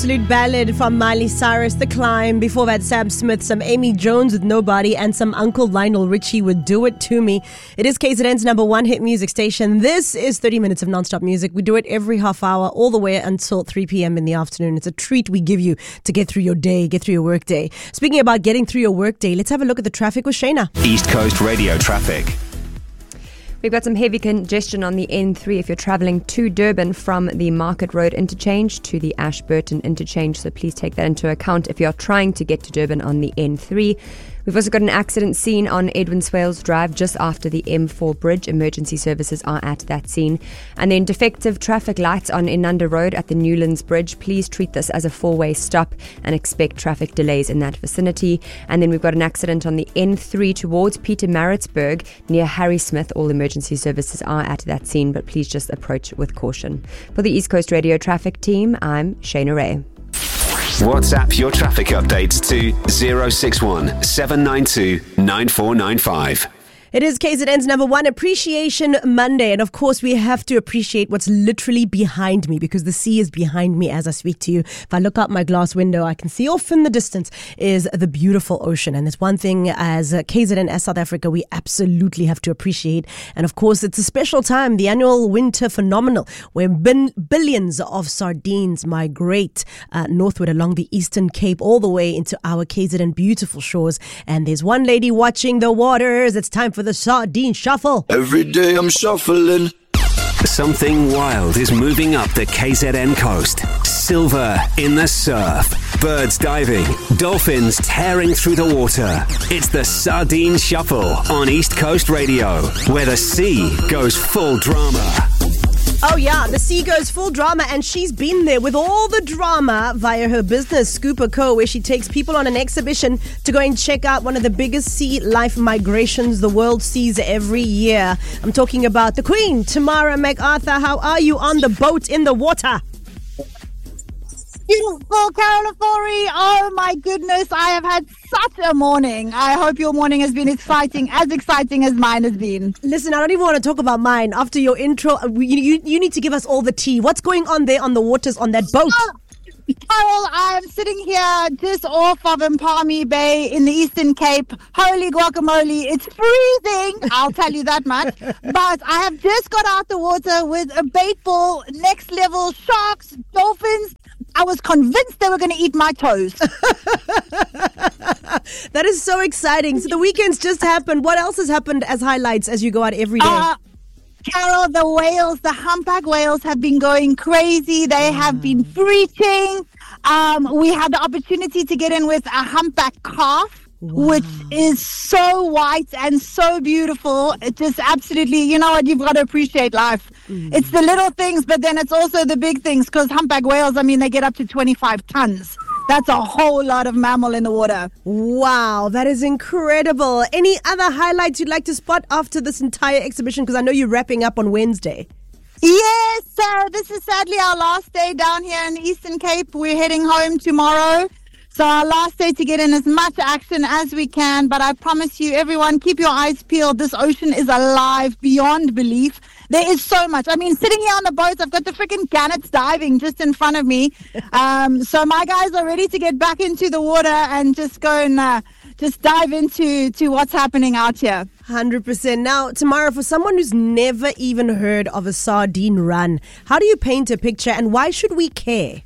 Absolute ballad from Miley Cyrus, The Climb. Before that, Sam Smith, some Amy Jones with Nobody, and some Uncle Lionel Richie with Do It To Me. It is KZN's number one hit music station. This is 30 minutes of non-stop music. We do it every half hour, all the way until 3 p.m. in the afternoon. It's a treat we give you to get through your day, get through your work day. Speaking about getting through your work day, let's have a look at the traffic with Shayna. East Coast Radio traffic. We've got some heavy congestion on the N3 if you're travelling to Durban from the Market Road interchange to the Ashburton interchange. So please take that into account if you're trying to get to Durban on the N3. We've also got an accident scene on Edwin Swales Drive just after the M4 bridge. Emergency services are at that scene. And then defective traffic lights on Inanda Road at the Newlands Bridge. Please treat this as a four-way stop and expect traffic delays in that vicinity. And then we've got an accident on the N3 towards Pietermaritzburg near Harry Smith. All emergency services are at that scene, but please just approach with caution. For the East Coast Radio traffic team, I'm Shayna Ray. WhatsApp your traffic updates to 061 792 9495. It is KZN's number one Appreciation Monday. And of course, we have to appreciate what's literally behind me, because the sea is behind me as I speak to you. If I look out my glass window, I can see off in the distance is the beautiful ocean. And there's one thing as KZN, as South Africa, we absolutely have to appreciate. And of course, it's a special time, the annual winter phenomenal, where billions of sardines migrate northward along the Eastern Cape, all the way into our KZN beautiful shores. And there's one lady watching the waters. It's time for the sardine shuffle. Every day I'm shuffling. Something wild is moving up the KZN coast. Silver in the surf. Birds diving. Dolphins tearing through the water. It's the Sardine Shuffle on East Coast Radio, where the sea goes full drama. Oh yeah, the sea goes full drama, and she's been there with all the drama via her business, Scooper Co., where she takes people on an exhibition to go and check out one of the biggest sea life migrations the world sees every year. I'm talking about the Queen, Tamara MacArthur. How are you on the boat in the water? Beautiful, Carol Afori. Oh my goodness, I have had such a morning. I hope your morning has been exciting as mine has been. Listen, I don't even want to talk about mine. After your intro, you need to give us all the tea. What's going on there on the waters on that boat? Carol, I'm sitting here just off of Mpami Bay in the Eastern Cape. Holy guacamole, it's freezing, I'll tell you that much. But I have just got out the water with a bait ball, next level, sharks, dolphins. I was convinced they were going to eat my toes. That is so exciting. So the weekend's just happened. What else has happened as highlights as you go out every day? Carol, the whales, the humpback whales have been going crazy. They have been breaching. We had the opportunity to get in with a humpback calf. Wow. Which is so white and so beautiful. It just absolutely, you know what, you've got to appreciate life. It's the little things, but then it's also the big things, because humpback whales, I mean, they get up to 25 tons. That's a whole lot of mammal in the water. Wow, that is incredible. Any other highlights you'd like to spot after this entire exhibition? Because I know you're wrapping up on Wednesday. Yes, Sarah, this is sadly our last day down here in the Eastern Cape. We're heading home tomorrow. So our last day to get in as much action as we can. But I promise you, everyone, keep your eyes peeled. This ocean is alive beyond belief. There is so much. I mean, sitting here on the boat, I've got the freaking gannets diving just in front of me. So my guys are ready to get back into the water and just go and just dive into what's happening out here. 100%. Now, Tamara, for someone who's never even heard of a sardine run, how do you paint a picture, and why should we care?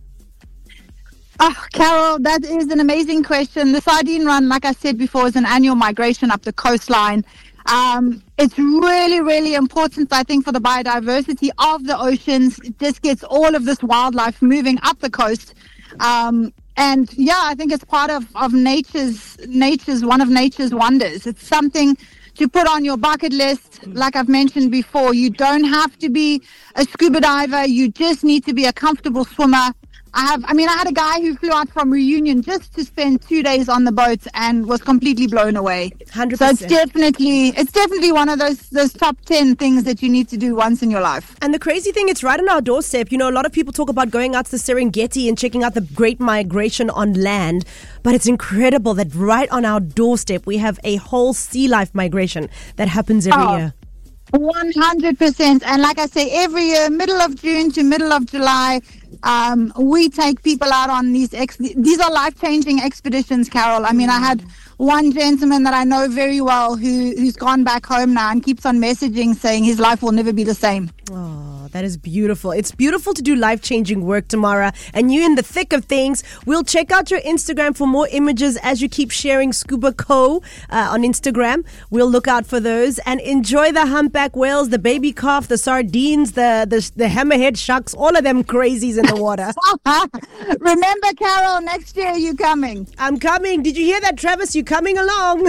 Oh, Carol, that is an amazing question. The sardine run, like I said before, is an annual migration up the coastline. It's really, really important, I think, for the biodiversity of the oceans. It just gets all of this wildlife moving up the coast. And yeah, I think it's part of nature's one of nature's wonders. It's something to put on your bucket list. Like I've mentioned before, you don't have to be a scuba diver. You just need to be a comfortable swimmer. I had a guy who flew out from Reunion just to spend 2 days on the boat and was completely blown away. 100%. So it's definitely one of those top 10 things that you need to do once in your life. And the crazy thing, it's right on our doorstep. You know, a lot of people talk about going out to the Serengeti and checking out the Great Migration on land, but it's incredible that right on our doorstep we have a whole sea life migration that happens every year. 100%. And like I say, every year, middle of June to middle of July, We take people out on these are life-changing expeditions, Carol. I mean, I had one gentleman that I know very well who's gone back home now and keeps on messaging saying his life will never be the same. Oh, that is beautiful. It's beautiful to do life-changing work, Tamara, and you in the thick of things. We'll check out your Instagram for more images as you keep sharing Scuba Co on Instagram. We'll look out for those and enjoy the humpback whales, the baby calf, the sardines, the hammerhead sharks, all of them crazies in the water. Remember, Carol, next year you're coming. I'm coming. Did you hear that, Travis? You're coming along.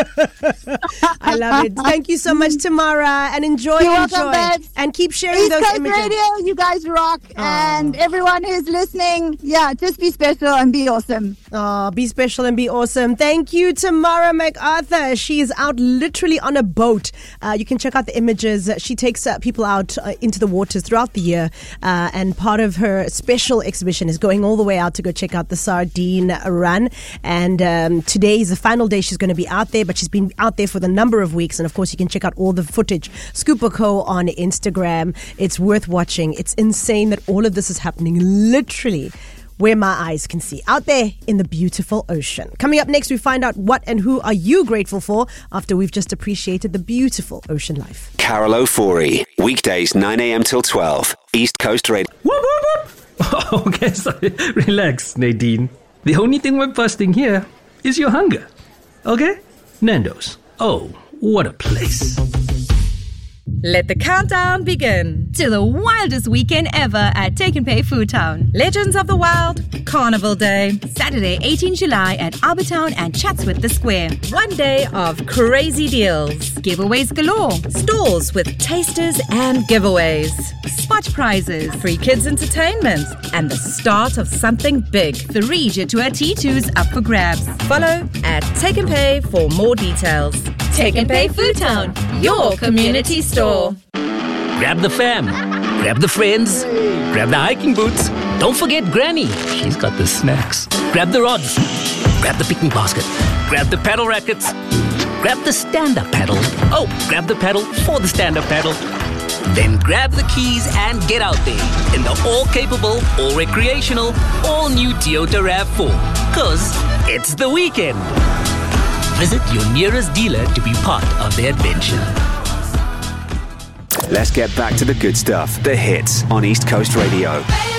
I love it. Thank you so much, Tamara, and enjoy. Welcome, babes. And keep sharing East those Coast images. Radio, you guys rock. And everyone who's listening, just be special and be awesome. Oh, be special and be awesome. Thank you, Tamara MacArthur. She is out literally on a boat. You can check out the images. She takes people out into the waters throughout the year. And part of her special exhibition is going all the way out to go check out the Sardine Run. And today is the final day she's going to be out there, but she's been out there for the number of weeks. And of course, you can check out all the footage. Scuba Co on Instagram. It's worth watching. It's insane that all of this is happening literally where my eyes can see, out there in the beautiful ocean. Coming up next, we find out what and who are you grateful for after we've just appreciated the beautiful ocean life. Carol O'Forey, weekdays 9 a.m. till 12, East Coast Radio. Whoop, whoop, whoop. Okay, sorry. Relax, Nadine. The only thing we're busting here is your hunger. Okay? Nando's. Oh, what a place. Let the countdown begin to the wildest weekend ever at Take and Pay Food Town. Legends of the Wild, Carnival Day. Saturday, 18 July at Albertown and Chatsworth the Square. 1 day of crazy deals. Giveaways galore. Stalls with tasters and giveaways. Spot prizes. Free kids entertainment. And the start of something big. The Regia Tour T2's up for grabs. Follow at Take and Pay for more details. Take and Pay Food Town, your community store. Grab the fam, grab the friends, grab the hiking boots. Don't forget Granny, she's got the snacks. Grab the rods, grab the picnic basket, grab the paddle rackets, grab the stand-up paddle. Oh, grab the paddle for the stand-up paddle. Then grab the keys and get out there in the all-capable, all-recreational, all-new Toyota RAV4. 'Cause it's the weekend. Visit your nearest dealer to be part of the adventure. Let's get back to the good stuff, the hits on East Coast Radio.